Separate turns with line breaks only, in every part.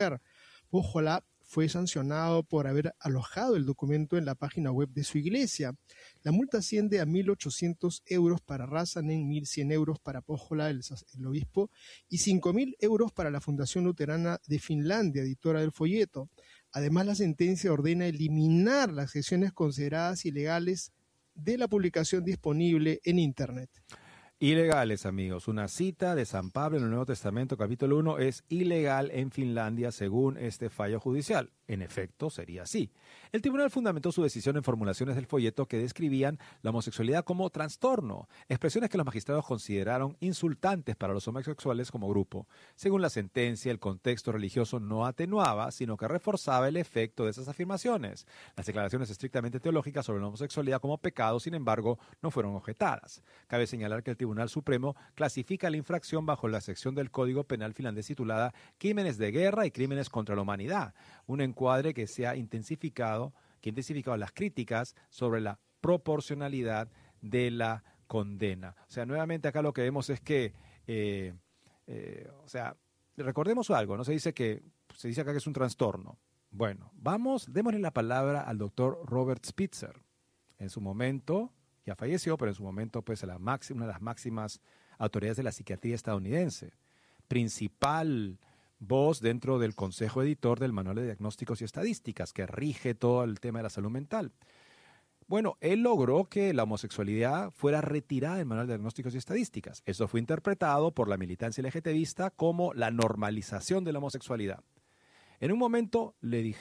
mujer. Pójola fue sancionado por haber alojado el documento en la página web de su iglesia. La multa asciende a 1.800 euros para Räsänen, 1.100 euros para Pójola, el obispo, y 5.000 euros para la Fundación Luterana de Finlandia, editora del folleto. Además, la sentencia ordena eliminar las secciones consideradas ilegales de la publicación disponible en Internet.
Ilegales, amigos. Una cita de San Pablo en el Nuevo Testamento, capítulo 1, es ilegal en Finlandia según este fallo judicial. En efecto, sería así. El tribunal fundamentó su decisión en formulaciones del folleto que describían la homosexualidad como trastorno, expresiones que los magistrados consideraron insultantes para los homosexuales como grupo. Según la sentencia, el contexto religioso no atenuaba, sino que reforzaba el efecto de esas afirmaciones. Las declaraciones estrictamente teológicas sobre la homosexualidad como pecado, sin embargo, no fueron objetadas. Cabe señalar que el Tribunal Supremo clasifica la infracción bajo la sección del Código Penal finlandés titulada Crímenes de Guerra y Crímenes contra la Humanidad, un encuadre que ha intensificado las críticas sobre la proporcionalidad de la condena. O sea, nuevamente acá lo que vemos es que, recordemos algo, ¿no? Se dice acá que es un trastorno. Bueno, démosle la palabra al doctor Robert Spitzer. En su momento, ya falleció, pero en su momento, pues, una de las máximas autoridades de la psiquiatría estadounidense. Principal voz dentro del consejo editor del Manual de Diagnósticos y Estadísticas, que rige todo el tema de la salud mental. Bueno, él logró que la homosexualidad fuera retirada del Manual de Diagnósticos y Estadísticas. Eso fue interpretado por la militancia LGTBista como la normalización de la homosexualidad. En un momento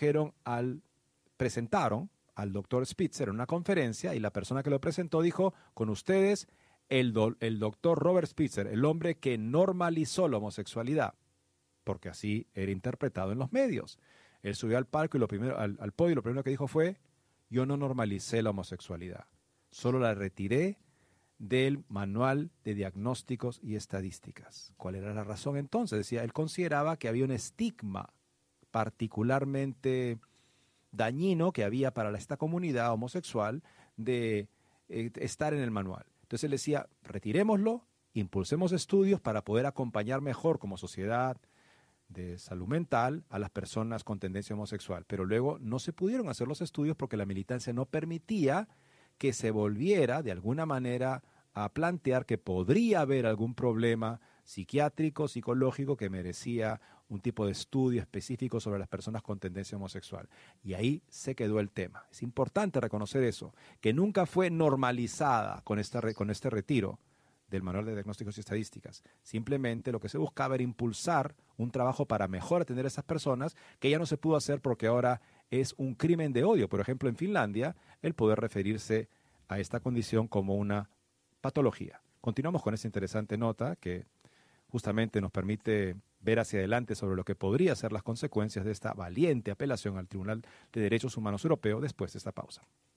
presentaron al doctor Spitzer en una conferencia y la persona que lo presentó dijo, con ustedes, el doctor Robert Spitzer, el hombre que normalizó la homosexualidad, porque así era interpretado en los medios. Él subió al palco y al podio y lo primero que dijo fue, yo no normalicé la homosexualidad, solo la retiré del Manual de Diagnósticos y Estadísticas. ¿Cuál era la razón entonces? Decía, él consideraba que había un estigma particularmente dañino que había para esta comunidad homosexual de estar en el manual. Entonces él decía, retirémoslo, impulsemos estudios para poder acompañar mejor como sociedad de salud mental a las personas con tendencia homosexual. Pero luego no se pudieron hacer los estudios porque la militancia no permitía que se volviera de alguna manera a plantear que podría haber algún problema psiquiátrico, psicológico que merecía un tipo de estudio específico sobre las personas con tendencia homosexual. Y ahí se quedó el tema. Es importante reconocer eso, que nunca fue normalizada con este retiro del Manual de Diagnósticos y Estadísticas. Simplemente lo que se buscaba era impulsar un trabajo para mejor atender a esas personas, que ya no se pudo hacer porque ahora es un crimen de odio. Por ejemplo, en Finlandia, el poder referirse a esta condición como una patología. Continuamos con esta interesante nota que justamente nos permite ver hacia adelante sobre lo que podría ser las consecuencias de esta valiente apelación al Tribunal de Derechos Humanos Europeo después de esta pausa.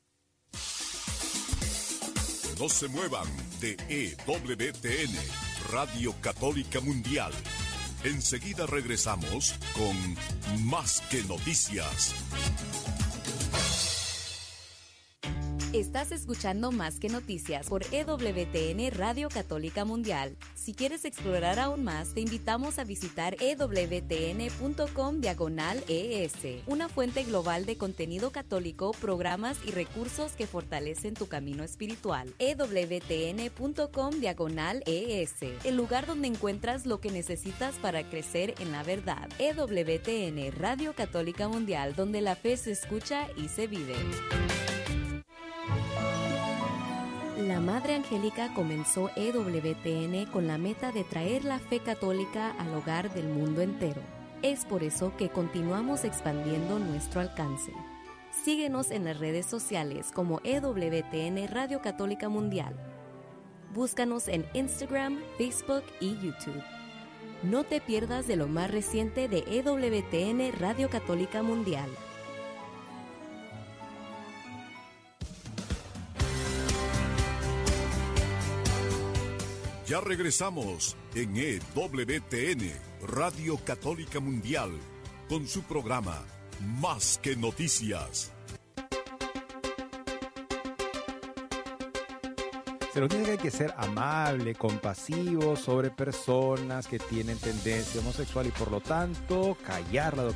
No se muevan de EWTN, Radio Católica Mundial. Enseguida regresamos con Más que Noticias.
Estás escuchando Más que Noticias por EWTN Radio Católica Mundial. Si quieres explorar aún más, te invitamos a visitar ewtn.com/ES, una fuente global de contenido católico, programas y recursos que fortalecen tu camino espiritual. ewtn.com/ES, el lugar donde encuentras lo que necesitas para crecer en la verdad. EWTN Radio Católica Mundial, donde la fe se escucha y se vive. La Madre Angélica comenzó EWTN con la meta de traer la fe católica al hogar del mundo entero. Es por eso que continuamos expandiendo nuestro alcance. Síguenos en las redes sociales como EWTN Radio Católica Mundial. Búscanos en Instagram, Facebook y YouTube. No te pierdas de lo más reciente de EWTN Radio Católica Mundial.
Ya regresamos en EWTN, Radio Católica Mundial, con su programa Más que Noticias.
Se nos dice que hay que ser amable, compasivo sobre personas que tienen tendencia homosexual y por lo tanto callar la